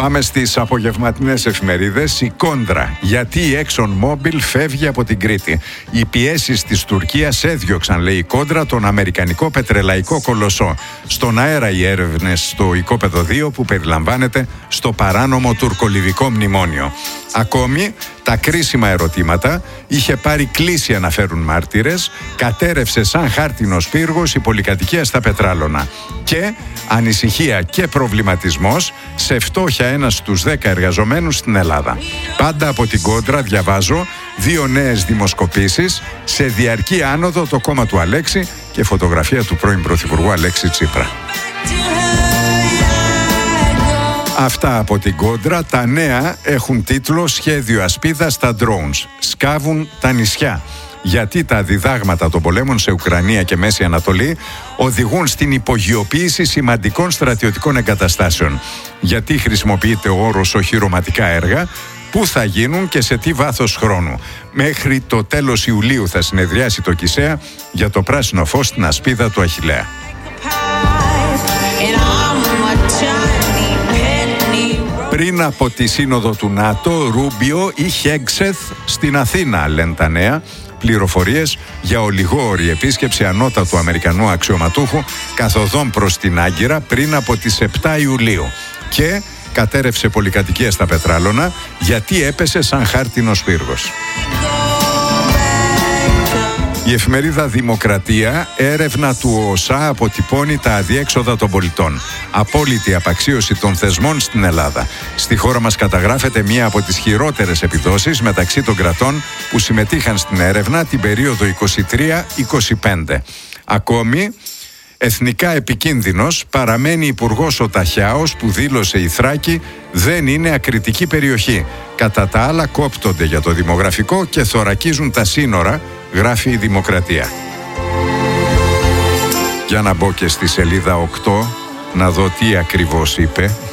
Πάμε στις απογευματινές εφημερίδες. Η Κόντρα. Γιατί η ExxonMobil φεύγει από την Κρήτη. Οι πιέσεις της Τουρκίας έδιωξαν, λέει η Κόντρα, τον αμερικανικό πετρελαϊκό κολοσσό. Στον αέρα οι έρευνες στο οικόπεδο 2 που περιλαμβάνεται στο παράνομο τουρκολιβικό μνημόνιο. Ακόμη, τα κρίσιμα ερωτήματα. Είχε πάρει κλίση, αναφέρουν μάρτυρες. Κατέρευσε σαν χάρτινος πύργος η πολυκατοικία στα Πετράλωνα. Και ανησυχία και προβληματισμός, σε φτώχεια ένας στους 10 εργαζομένους στην Ελλάδα. Πάντα από την Κόντρα διαβάζω 2 νέες δημοσκοπήσεις, σε διαρκή άνοδο το κόμμα του Αλέξη και φωτογραφία του πρώην Πρωθυπουργού Αλέξη Τσίπρα. Αυτά από την Κόντρα. Τα νέα έχουν τίτλο «Σχέδιο ασπίδα στα drones. Σκάβουν τα νησιά». Γιατί τα διδάγματα των πολέμων σε Ουκρανία και Μέση Ανατολή οδηγούν στην υπογειοποίηση σημαντικών στρατιωτικών εγκαταστάσεων. Γιατί χρησιμοποιείται ο όρος οχυρωματικά έργα, πού θα γίνουν και σε τι βάθος χρόνου. Μέχρι το τέλος Ιουλίου θα συνεδριάσει το ΚΙΣΕΑ για το πράσινο φως στην ασπίδα του Αχιλλέα. Πριν από τη σύνοδο του ΝΑΤΟ, Ρούμπιο ή Χέγκσεθ στην Αθήνα, λένε τα νέα. Πληροφορίες για ολιγόωρη επίσκεψη ανώτατου Αμερικανού αξιωματούχου καθοδόν προς την Άγκυρα πριν από τις 7 Ιουλίου. Και κατέρευσε πολυκατοικία στα Πετράλωνα γιατί έπεσε σαν χάρτινος πύργος. Η εφημερίδα Δημοκρατία, έρευνα του ΟΣΑ αποτυπώνει τα αδιέξοδα των πολιτών. Απόλυτη απαξίωση των θεσμών στην Ελλάδα. Στη χώρα μας καταγράφεται μία από τις χειρότερες επιδόσεις μεταξύ των κρατών που συμμετείχαν στην έρευνα την περίοδο 23-25. Ακόμη, εθνικά επικίνδυνος παραμένει υπουργός ο Ταχιάος που δήλωσε η Θράκη δεν είναι ακριτική περιοχή. Κατά τα άλλα κόπτονται για το δημογραφικό και θωρακίζουν τα σύνορα, γράφει η Δημοκρατία. Για να μπω και στη σελίδα 8 να δω τι ακριβώς είπε.